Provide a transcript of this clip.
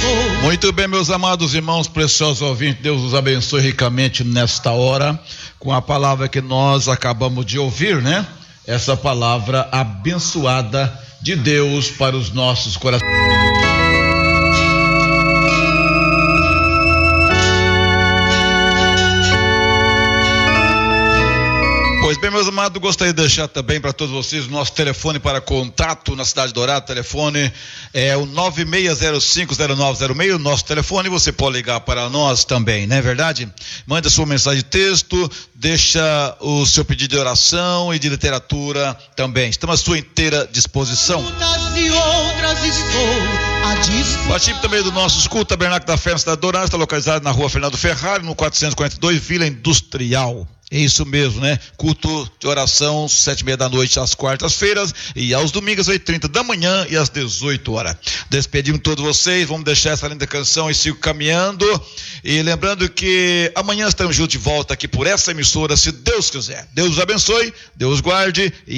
estou. Muito bem, meus amados irmãos, preciosos ouvintes, Deus os abençoe ricamente nesta hora, com a palavra que nós acabamos de ouvir, né? Essa palavra abençoada de Deus para os nossos corações. Pois bem, meus amados, gostaria de deixar também para todos vocês o nosso telefone para contato na Cidade Dourada. O telefone é o 96050906, o nosso telefone. Você pode ligar para nós também, não é verdade? Manda sua mensagem de texto, deixa o seu pedido de oração e de literatura também. Estamos à sua inteira disposição. Participe também do nosso escudo Tabernáculo da Fé na Cidade Dourada, está localizado na rua Fernando Ferrari, no 442, Vila Industrial. É isso mesmo, né? Culto de oração, 7h30 da noite às quartas-feiras e aos domingos, 8h30 da manhã e às 18 horas. Despedimos todos vocês, vamos deixar essa linda canção e sigo caminhando. E lembrando que amanhã estamos juntos de volta aqui por essa emissora, se Deus quiser. Deus os abençoe, Deus guarde.